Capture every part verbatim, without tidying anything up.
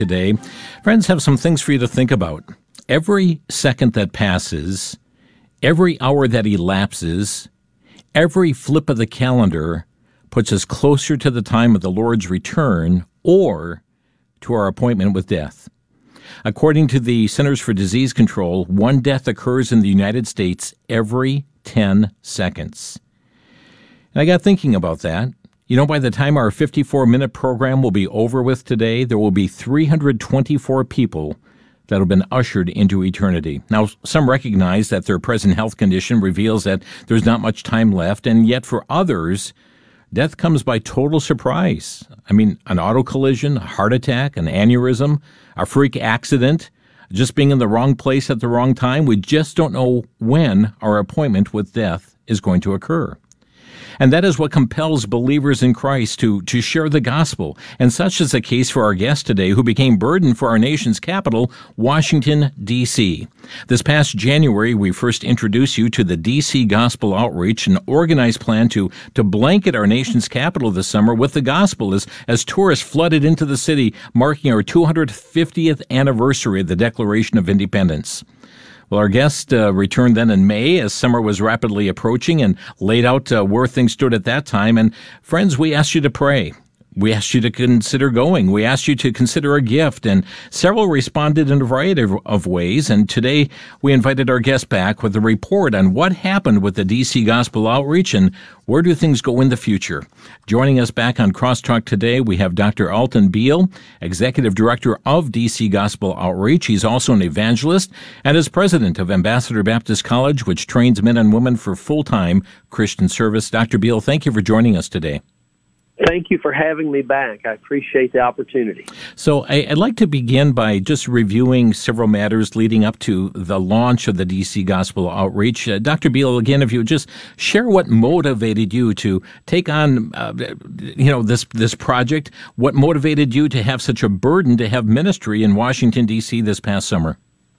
Today, friends, have some things for you to think about. Every second that passes, every hour that elapses, every flip of the calendar puts us closer to the time of the Lord's return or to our appointment with death. According to the Centers for Disease Control, one death occurs in the United States every ten seconds. And I got thinking about that. You know, by the time our fifty-four minute program will be over with today, there will be three hundred twenty-four people that have been ushered into eternity. Now, some recognize that their present health condition reveals that there's not much time left, and yet for others, death comes by total surprise. I mean, an auto collision, a heart attack, an aneurysm, a freak accident, just being in the wrong place at the wrong time. We just don't know when our appointment with death is going to occur. And that is what compels believers in Christ to, to share the gospel. And such is the case for our guest today, who became burden for our nation's capital, Washington, D C This past January, we first introduced you to the D C Gospel Outreach, an organized plan to, to blanket our nation's capital this summer with the gospel as, as tourists flooded into the city, marking our two hundred fiftieth anniversary of the Declaration of Independence. Well, our guest uh, returned then in May as summer was rapidly approaching and laid out uh, where things stood at that time. And friends, we asked you to pray. We asked you to consider going. We asked you to consider a gift, and several responded in a variety of, of ways. And today we invited our guest back with a report on what happened with the D C Gospel Outreach and where do things go in the future. Joining us back on Crosstalk today, we have Doctor Alton Beal, Executive Director of D C Gospel Outreach. He's also an evangelist and is president of Ambassador Baptist College, which trains men and women for full-time Christian service. Doctor Beal, thank you for joining us today. Thank you for having me back. I appreciate the opportunity. So I, I'd like to begin by just reviewing several matters leading up to the launch of the D C Gospel Outreach. Uh, Doctor Beal, again, if you would just share what motivated you to take on, uh, you know, this this project. What motivated you to have such a burden to have ministry in Washington, D C this past summer?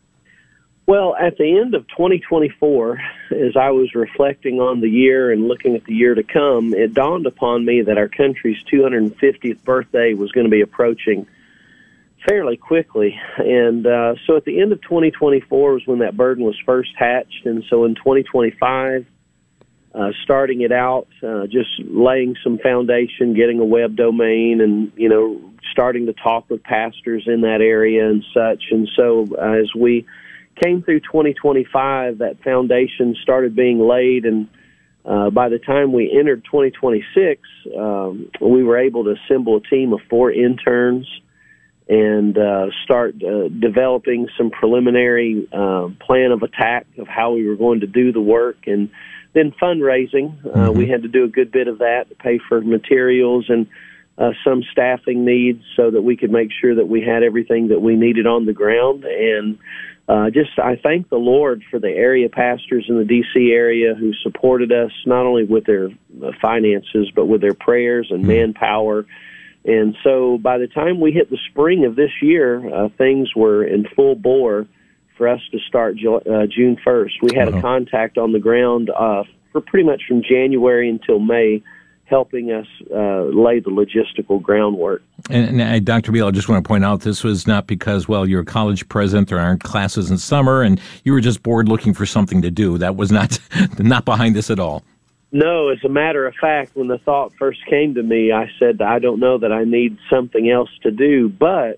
Well, at the end of twenty twenty-four, as I was reflecting on the year and looking at the year to come, it dawned upon me that our country's two hundred fiftieth birthday was going to be approaching fairly quickly. And uh, so at the end of twenty twenty-four was when that burden was first hatched. And so in twenty twenty-five, uh, starting it out, uh, just laying some foundation, getting a web domain, and, you know, starting to talk with pastors in that area and such. And so uh, as we came through twenty twenty-five, that foundation started being laid, and uh, by the time we entered twenty twenty-six, um, we were able to assemble a team of four interns and uh, start uh, developing some preliminary uh, plan of attack of how we were going to do the work. And then fundraising, uh, mm-hmm. we had to do a good bit of that to pay for materials and uh, some staffing needs so that we could make sure that we had everything that we needed on the ground. And Uh, just, I thank the Lord for the area pastors in the D C area who supported us not only with their uh, finances, but with their prayers and manpower. And so by the time we hit the spring of this year, uh, things were in full bore for us to start Ju- uh, June first. We had uh-huh. a contact on the ground uh, for pretty much from January until May, helping us uh, lay the logistical groundwork. And, and uh, Doctor Beal, I just want to point out this was not because, well, you're a college president, there aren't classes in summer, and you were just bored looking for something to do. That was not not behind this at all. No, as a matter of fact, when the thought first came to me, I said, I don't know that I need something else to do, but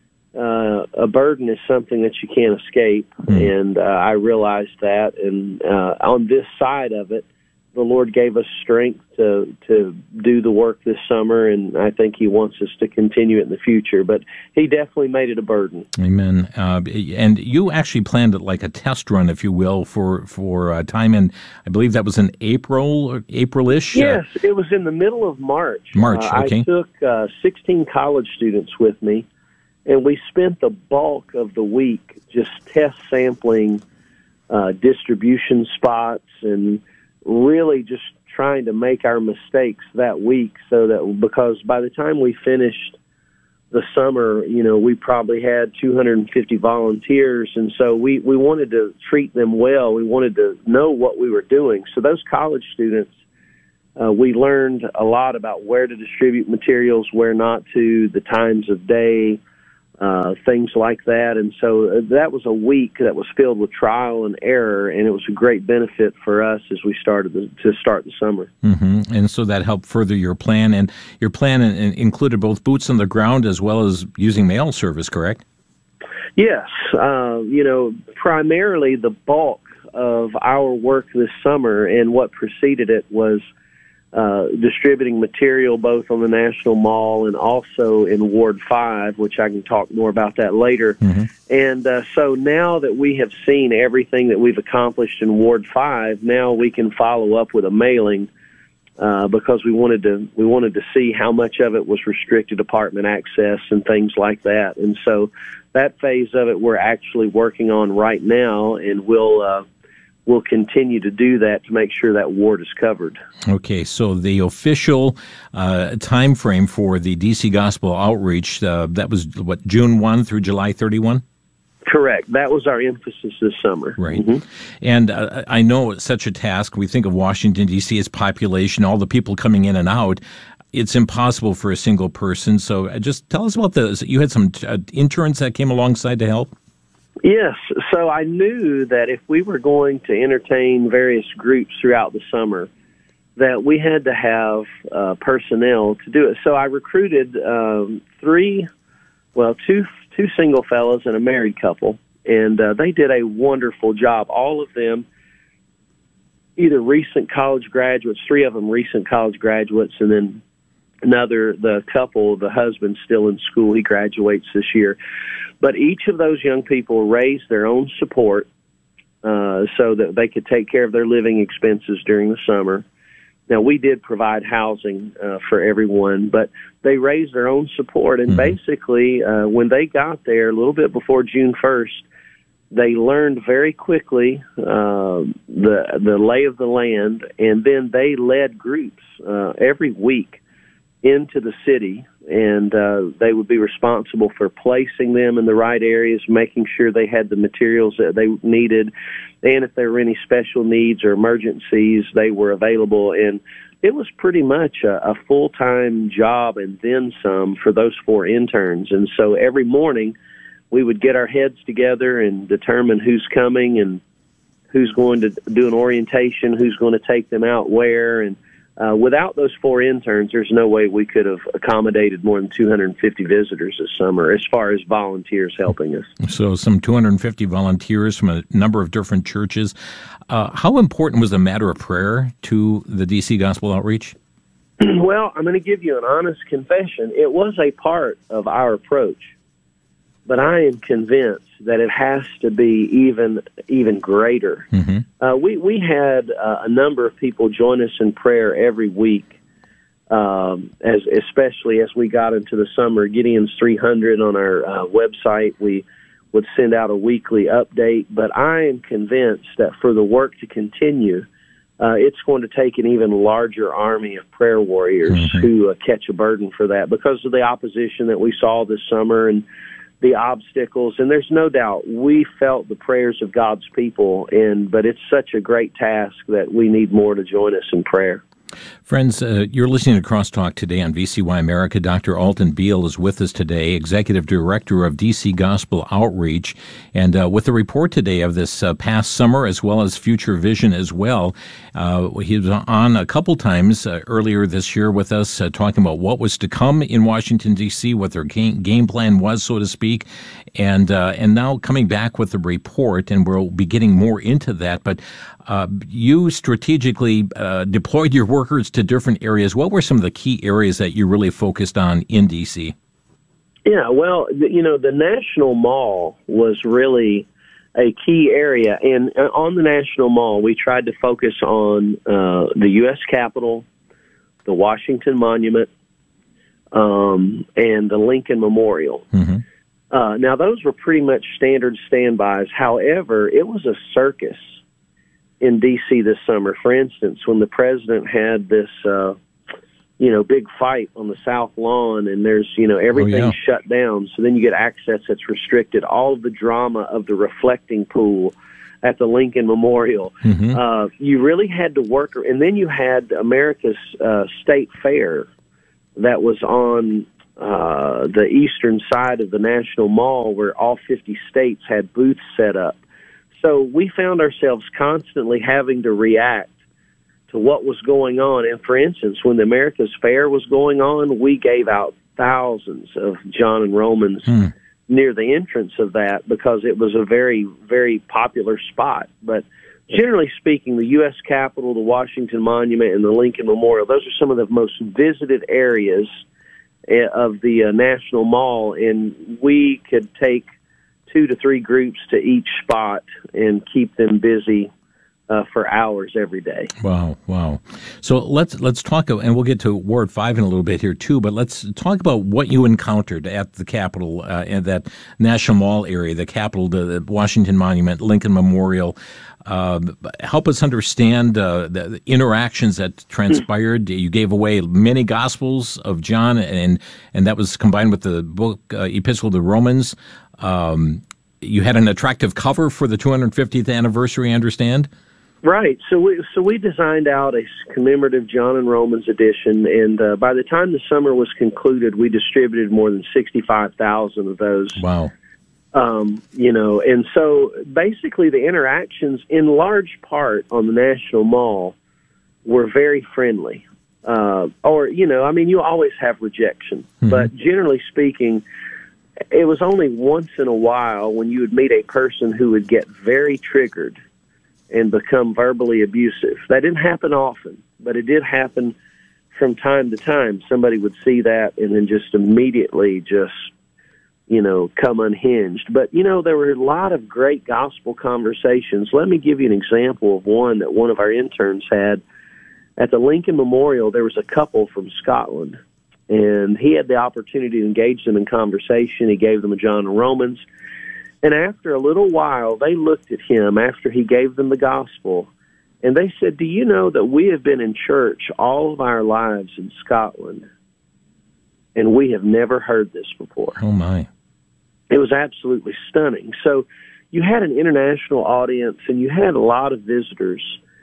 uh, a burden is something that you can't escape, mm. and uh, I realized that, and uh, on this side of it, the Lord gave us strength to to do the work this summer, and I think He wants us to continue it in the future. But He definitely made it a burden. Amen. Uh, and you actually planned it like a test run, if you will, for for uh, time in, I believe that was in April, April-ish? Yes, uh, it was in the middle of March. March, uh, okay. I took uh, sixteen college students with me, and we spent the bulk of the week just test sampling uh, distribution spots and really just trying to make our mistakes that week so that, because by the time we finished the summer, you know, we probably had two hundred fifty volunteers, and so we, we wanted to treat them well. We wanted to know what we were doing. So those college students, uh, we learned a lot about where to distribute materials, where not to, the times of day, uh, things like that. And so that was a week that was filled with trial and error, and it was a great benefit for us as we started the, to start the summer. Mm-hmm. And so that helped further your plan, and your plan in, in, included both boots on the ground as well as using mail service, correct? Yes. Uh, you know, primarily the bulk of our work this summer and what preceded it was uh, distributing material both on the National Mall and also in Ward five, which I can talk more about that later. Mm-hmm. And uh, so now that we have seen everything that we've accomplished in Ward five, now we can follow up with a mailing uh, because we wanted to we wanted to see how much of it was restricted apartment access and things like that. And so that phase of it we're actually working on right now, and we'll uh, we'll continue to do that to make sure that ward is covered. Okay, so the official uh, time frame for the D C Gospel Outreach, uh, that was, what, June first through July thirty-first? Correct. That was our emphasis this summer. Right. Mm-hmm. And uh, I know it's such a task. We think of Washington, D C, its population, all the people coming in and out. It's impossible for a single person. So uh, just tell us about the, you had some uh, interns that came alongside to help? Yes. So I knew that if we were going to entertain various groups throughout the summer, that we had to have uh, personnel to do it. So I recruited um, three, well, two two single fellows and a married couple, and uh, they did a wonderful job. All of them either recent college graduates, three of them recent college graduates, and then another, the couple, the husband still in school. He graduates this year. But each of those young people raised their own support uh, so that they could take care of their living expenses during the summer. Now, we did provide housing uh, for everyone, but they raised their own support. And mm-hmm. basically, uh, when they got there a little bit before June first, they learned very quickly uh, the the lay of the land, and then they led groups uh, every week into the city, and uh, they would be responsible for placing them in the right areas, making sure they had the materials that they needed, and if there were any special needs or emergencies, they were available. And it was pretty much a, a full-time job and then some for those four interns. And so every morning we would get our heads together and determine who's coming and who's going to do an orientation, who's going to take them out where. And Uh, without those four interns, there's no way we could have accommodated more than two hundred fifty visitors this summer as far as volunteers helping us. So some two hundred fifty volunteers from a number of different churches. Uh, how important was the matter of prayer to the D C Gospel Outreach? Well, I'm going to give you an honest confession. It was a part of our approach, but I am convinced that it has to be even even greater. Mm-hmm. Uh, we we had uh, a number of people join us in prayer every week, um, as especially as we got into the summer. Gideon's three hundred on our uh, website, we would send out a weekly update. But I am convinced that for the work to continue, uh, it's going to take an even larger army of prayer warriors mm-hmm. who uh, catch a burden for that because of the opposition that we saw this summer and the obstacles. And there's no doubt we felt the prayers of God's people, and but it's such a great task that we need more to join us in prayer. Friends, uh, you're listening to Crosstalk today on V C Y America. Doctor Alton Beal is with us today, Executive Director of D C Gospel Outreach, and uh, with a report today of this uh, past summer as well as future vision as well. Uh, he was on a couple times uh, earlier this year with us uh, talking about what was to come in Washington, D C, what their game, game plan was, so to speak, and uh, and now coming back with the report, and we'll be getting more into that. But uh, you strategically uh, deployed your workers to different areas. What were some of the key areas that you really focused on in D C? Yeah, well, you know, the National Mall was really a key area. And on the National Mall, we tried to focus on uh, the U S Capitol, the Washington Monument, um, and the Lincoln Memorial. Mm-hmm. Uh, now, those were pretty much standard standbys. However, it was a circus in D C this summer. For instance, when the president had this, uh, you know, big fight on the South Lawn, and there's, you know, everything's oh, yeah. shut down. So then you get access that's restricted. All of the drama of the reflecting pool at the Lincoln Memorial. Mm-hmm. Uh, you really had to work. And then you had America's uh, State Fair that was on uh, the eastern side of the National Mall where all fifty states had booths set up. So we found ourselves constantly having to react to what was going on. And for instance, when the America's Fair was going on, we gave out thousands of John and Romans hmm. near the entrance of that because it was a very, very popular spot. But generally speaking, the U S Capitol, the Washington Monument, and the Lincoln Memorial, those are some of the most visited areas of the uh, National Mall, and we could take two to three groups to each spot and keep them busy Uh, for hours every day. Wow, wow. So let's let's talk, and we'll get to Ward Five in a little bit here too. But let's talk about what you encountered at the Capitol uh, and that National Mall area, the Capitol, the, the Washington Monument, Lincoln Memorial. Uh, help us understand uh, the, the interactions that transpired. You gave away many Gospels of John, and and that was combined with the book uh, Epistle to the Romans. Um, you had an attractive cover for the two hundred fiftieth anniversary, I understand. Right. So we so we designed out a commemorative John and Romans edition, and uh, by the time the summer was concluded, we distributed more than sixty-five thousand of those. Wow. Um, you know, and so basically the interactions, in large part on the National Mall, were very friendly. Uh, or, you know, I mean, you always have rejection, mm-hmm. but generally speaking, it was only once in a while when you would meet a person who would get very triggered and become verbally abusive. That didn't happen often, but it did happen from time to time. Somebody would see that and then just immediately just, you know, come unhinged. But, you know, there were a lot of great gospel conversations. Let me give you an example of one that one of our interns had. At the Lincoln Memorial, there was a couple from Scotland, and he had the opportunity to engage them in conversation. He gave them a John and Romans. And after a little while, they looked at him after he gave them the gospel, and they said, "Do you know that we have been in church all of our lives in Scotland, and we have never heard this before?" Oh, my. It was absolutely stunning. So you had an international audience, and you had a lot of visitors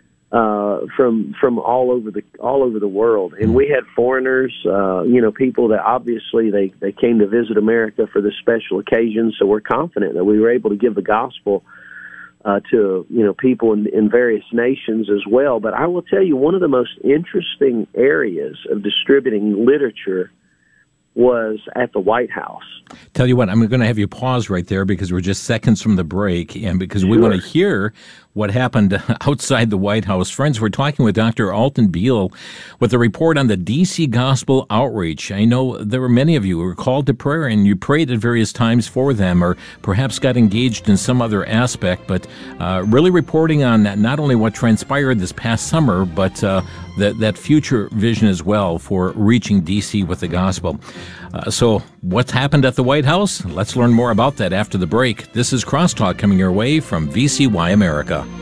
uh, from from all over the all over the world, and we had foreigners, uh, you know, people that obviously they, they came to visit America for this special occasion. So we're confident that we were able to give the gospel uh, to you know people in, in various nations as well. But I will tell you, one of the most interesting areas of distributing literature was at the White House. Tell you what, I'm going to have you pause right there because we're just seconds from the break, and because we Sure. want to hear what happened outside the White House. Friends, we're talking with Doctor Alton Beal with a report on the D C Gospel Outreach. I know there were many of you who were called to prayer, and you prayed at various times for them, or perhaps got engaged in some other aspect, but uh, really reporting on that, not only what transpired this past summer, but uh, that, that future vision as well for reaching D C with the gospel. Uh, so what's happened at the White House? Let's learn more about that after the break. This is Crosstalk coming your way from V C Y America.